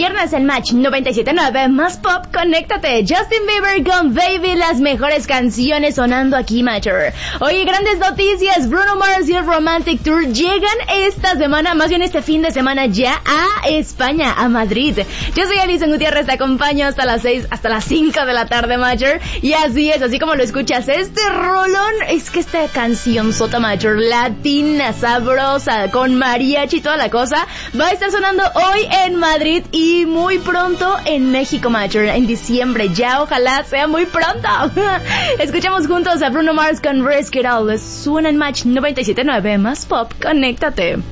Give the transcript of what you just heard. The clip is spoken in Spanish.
viernes en Match 97.9 más pop, conéctate. Justin Bieber con Baby, las mejores canciones sonando aquí, Matcher. Oye, grandes noticias. Bruno Mars y el Romantic Tour llegan esta semana, más bien este fin de semana ya, a España, a Madrid. Yo soy Alison Gutiérrez, te acompaño hasta las 6, hasta las 5 de la tarde, Matcher. Y así es, así como lo escuchas, este rolón, es que esta canción sota, Matcher, latina, sabrosa, con mariachi y toda la cosa, va a estar sonando hoy en Madrid y muy pronto en México, Matcher, en diciembre. Ya, ojalá sea muy pronto. Escuchamos juntos a Bruno Mars con Risk It All. Suena en Match 97.9 más pop, conéctate.